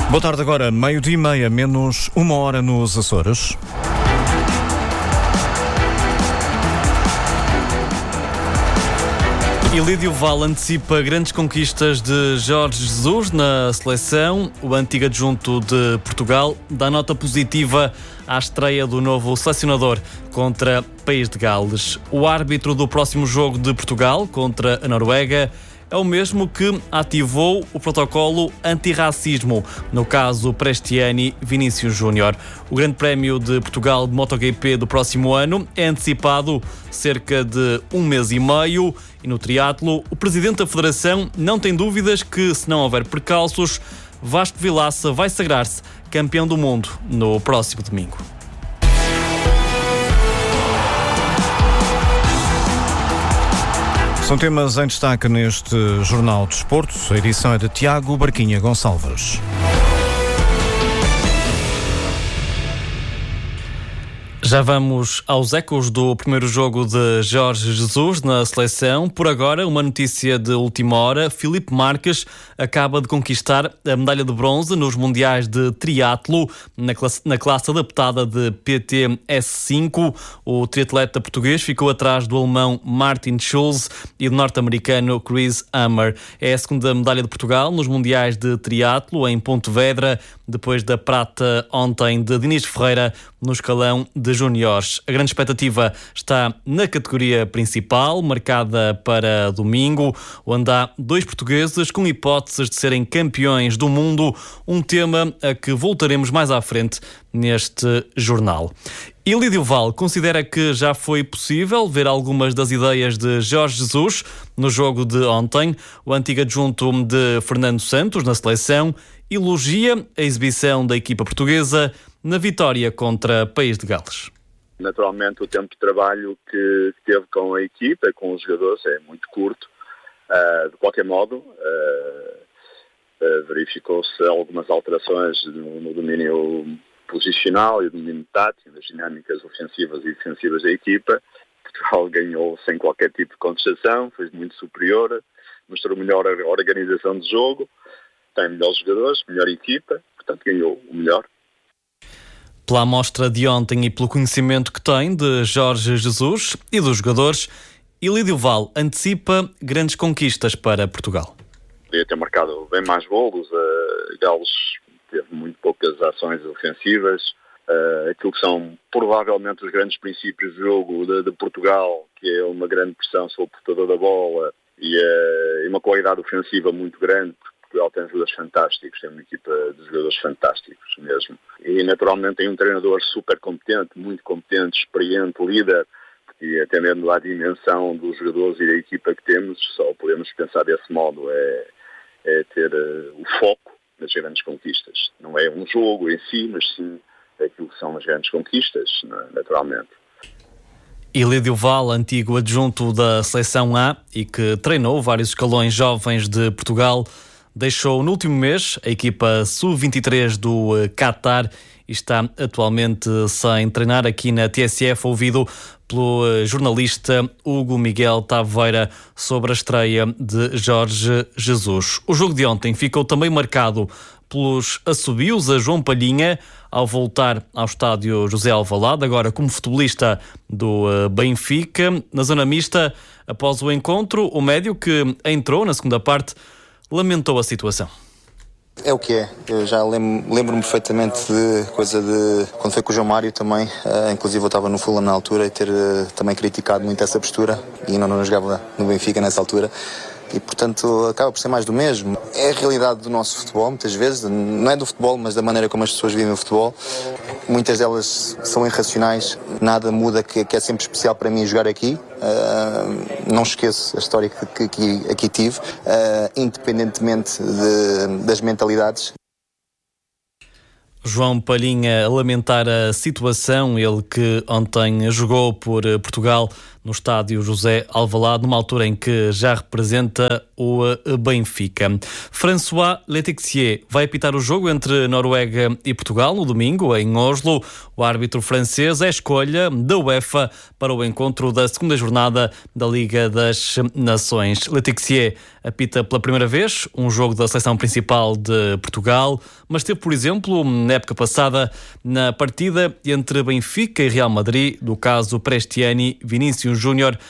Boa tarde agora, 12:30, menos 1 hora nos Açores. Ilídio Val antecipa grandes conquistas de Jorge Jesus na seleção. O antigo adjunto de Portugal dá nota positiva à estreia do novo selecionador contra País de Gales. O árbitro do próximo jogo de Portugal contra a Noruega é o mesmo que ativou o protocolo antirracismo, no caso Prestiani Vinícius Júnior. O Grande Prémio de Portugal de MotoGP do próximo ano é antecipado cerca de 1 mês e meio e no triatlo o presidente da Federação não tem dúvidas que, se não houver percalços, Vasco Vilaça vai sagrar-se campeão do mundo no próximo domingo. São temas em destaque neste Jornal de Desporto. A edição é de Tiago Barquinha Gonçalves. Já vamos aos ecos do primeiro jogo de Jorge Jesus na seleção. Por agora, uma notícia de última hora. Filipe Marques acaba de conquistar a medalha de bronze nos Mundiais de Triatlo, na classe adaptada de PT-S5. O triatleta português ficou atrás do alemão Martin Schulz e do norte-americano Chris Hammer. É a segunda medalha de Portugal nos Mundiais de Triatlo em Pontevedra, depois da prata ontem de Dinis Ferreira no escalão de júniores. A grande expectativa está na categoria principal, marcada para domingo, onde há 2 portugueses com hipóteses de serem campeões do mundo, um tema a que voltaremos mais à frente neste jornal. Ilídio Val considera que já foi possível ver algumas das ideias de Jorge Jesus no jogo de ontem. O antigo adjunto de Fernando Santos na seleção elogia a exibição da equipa portuguesa na vitória contra País de Gales. Naturalmente o tempo de trabalho que teve com a equipa, com os jogadores, é muito curto. De qualquer modo, verificou-se algumas alterações no domínio posicional e no domínio tático, das dinâmicas ofensivas e defensivas da equipa. Portugal ganhou sem qualquer tipo de contestação, foi muito superior, mostrou melhor organização de jogo, tem melhores jogadores, melhor equipa, portanto ganhou o melhor. Pela amostra de ontem e pelo conhecimento que tem de Jorge Jesus e dos jogadores, Ilídio Val antecipa grandes conquistas para Portugal. Podia ter marcado bem mais golos, Gales teve muito poucas ações ofensivas, aquilo que são provavelmente os grandes princípios de jogo de Portugal, que é uma grande pressão sobre o portador da bola e uma qualidade ofensiva muito grande. Portugal tem jogadores fantásticos, tem uma equipa de jogadores fantásticos mesmo. E naturalmente tem um treinador super competente, muito competente, experiente, líder, e até mesmo a dimensão dos jogadores e da equipa que temos, só podemos pensar desse modo, é ter o foco nas grandes conquistas. Não é um jogo em si, mas sim aquilo que são as grandes conquistas, naturalmente. Ilídio Val, antigo adjunto da Seleção A e que treinou vários escalões jovens de Portugal, deixou no último mês a equipa Sub-23 do Qatar e está atualmente sem treinar aqui na TSF, ouvido pelo jornalista Hugo Miguel Taveira sobre a estreia de Jorge Jesus. O jogo de ontem ficou também marcado pelos assobios a João Palhinha ao voltar ao estádio José Alvalade, agora como futebolista do Benfica. Na zona mista, após o encontro, o médio que entrou na segunda parte lamentou a situação. É o que é. Eu já lembro-me perfeitamente de quando foi com o João Mário também, inclusive eu estava no Fulham na altura e ter também criticado muito essa postura e não jogava no Benfica nessa altura. E, portanto, acaba por ser mais do mesmo. É a realidade do nosso futebol, muitas vezes. Não é do futebol, mas da maneira como as pessoas vivem o futebol. Muitas delas são irracionais. Nada muda, que é sempre especial para mim jogar aqui. Não esqueço a história que aqui tive, independentemente das mentalidades. João Palhinha a lamentar a situação, ele que ontem jogou por Portugal no estádio José Alvalade, numa altura em que já representa o Benfica. François Letixier vai apitar o jogo entre Noruega e Portugal no domingo, em Oslo. O árbitro francês é a escolha da UEFA para o encontro da segunda jornada da Liga das Nações. Letixier apita pela primeira vez um jogo da seleção principal de Portugal, mas teve, por exemplo, na época passada, na partida entre Benfica e Real Madrid, do caso Prestiani, Vinícius Júnior